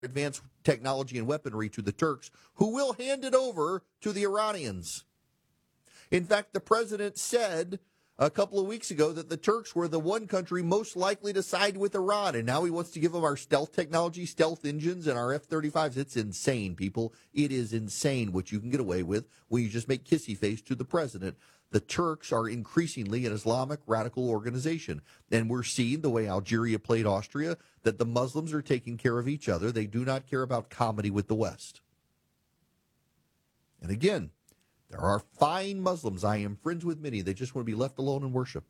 advanced technology and weaponry to the Turks, who will hand it over to the Iranians. In fact, the president said a couple of weeks ago that the Turks were the one country most likely to side with Iran, and now he wants to give them our stealth technology, stealth engines, and our F-35s. It's insane, people. It is insane what you can get away with when you just make kissy face to the president. The Turks are increasingly an Islamic radical organization, and we're seeing the way Algeria played Austria, that the Muslims are taking care of each other. They do not care about comedy with the West. And again, there are fine Muslims. I am friends with many. They just want to be left alone and worship.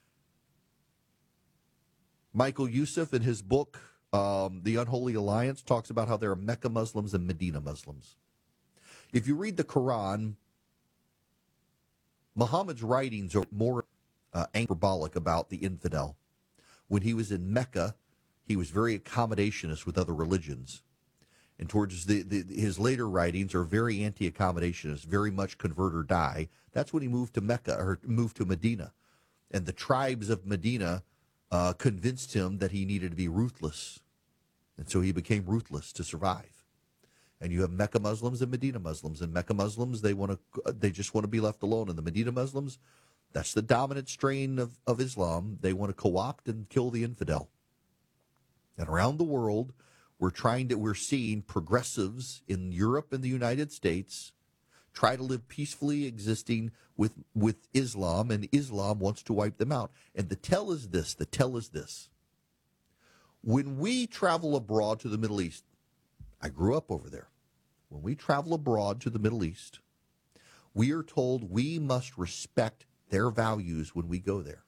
Michael Youssef, in his book, The Unholy Alliance, talks about how there are Mecca Muslims and Medina Muslims. If you read the Quran, Muhammad's writings are more hyperbolic about the infidel. When he was in Mecca, he was very accommodationist with other religions. And towards his later writings are very anti-accommodationist, very much convert or die. That's when he moved to Mecca, or moved to Medina. And the tribes of Medina convinced him that he needed to be ruthless. And so he became ruthless to survive. And you have Mecca Muslims and Medina Muslims. And Mecca Muslims, they just want to be left alone. And the Medina Muslims, that's the dominant strain of Islam. They want to co-opt and kill the infidel. And around the world, we're seeing progressives in Europe and the United States try to live peacefully existing with Islam, and Islam wants to wipe them out. And the tell is this. When we travel abroad to the Middle East, I grew up over there. When we travel abroad to the Middle East, we are told we must respect their values when we go there.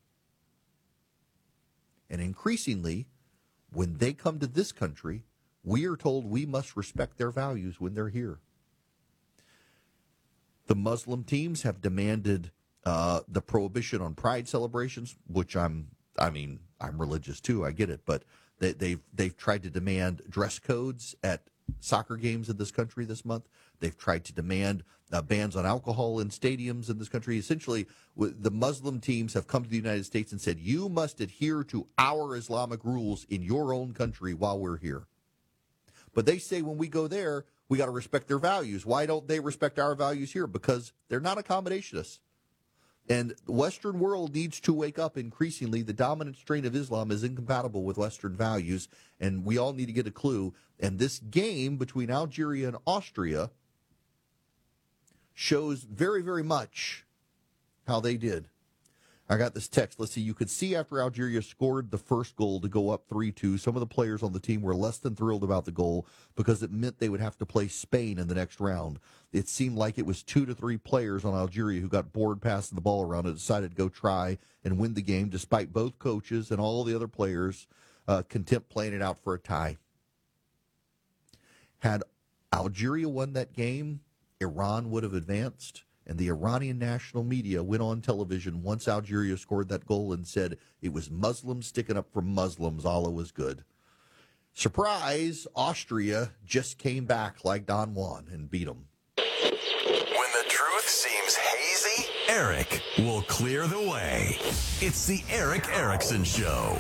And increasingly, when they come to this country, we are told we must respect their values when they're here. The Muslim teams have demanded the prohibition on pride celebrations, which I'm religious too, I get it, but they've tried to demand dress codes at soccer games in this country this month. They've tried to demand bans on alcohol in stadiums in this country. Essentially, the Muslim teams have come to the United States and said, you must adhere to our Islamic rules in your own country while we're here. But they say when we go there, we got to respect their values. Why don't they respect our values here? Because they're not accommodationists. And the Western world needs to wake up increasingly. The dominant strain of Islam is incompatible with Western values, and we all need to get a clue. And this game between Algeria and Austria shows very, very much how they did. I got this text. Let's see. You could see after Algeria scored the first goal to go up 3-2, some of the players on the team were less than thrilled about the goal because it meant they would have to play Spain in the next round. It seemed like it was 2 to 3 players on Algeria who got bored passing the ball around and decided to go try and win the game, despite both coaches and all the other players content playing it out for a tie. Had Algeria won that game, Iran would have advanced. And the Iranian national media went on television once Algeria scored that goal and said it was Muslims sticking up for Muslims. Allah was good. Surprise, Austria just came back like Don Juan and beat them. When the truth seems hazy, Eric will clear the way. It's the Erick Erickson Show.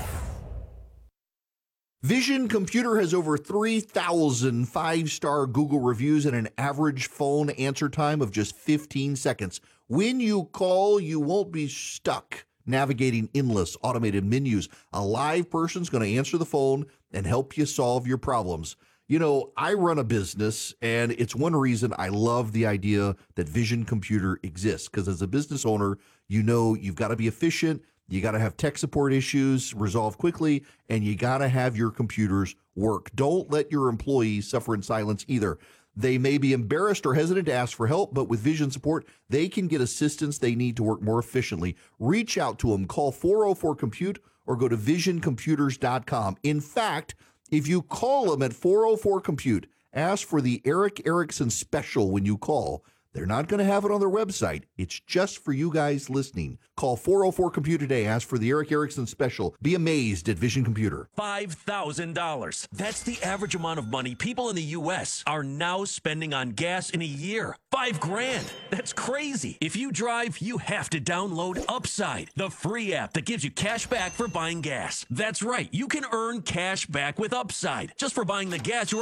Vision Computer has over 3,000 five-star Google reviews and an average phone answer time of just 15 seconds. When you call, you won't be stuck navigating endless automated menus. A live person's going to answer the phone and help you solve your problems. You know, I run a business, and it's one reason I love the idea that Vision Computer exists, because as a business owner, you know you've got to be efficient. You got to have tech support issues resolved quickly, and you got to have your computers work. Don't let your employees suffer in silence either. They may be embarrassed or hesitant to ask for help, but with Vision support, they can get assistance they need to work more efficiently. Reach out to them. Call 404-COMPUTE or go to visioncomputers.com. In fact, if you call them at 404-COMPUTE, ask for the Erick Erickson special when you call. They're not going to have it on their website. It's just for you guys listening. Call 404-COMPUTER today. Ask for the Eric Erickson special. Be amazed at Vision Computer. $5,000. That's the average amount of money people in the U.S. are now spending on gas in a year. $5,000. That's crazy. If you drive, you have to download Upside, the free app that gives you cash back for buying gas. That's right. You can earn cash back with Upside just for buying the gas you're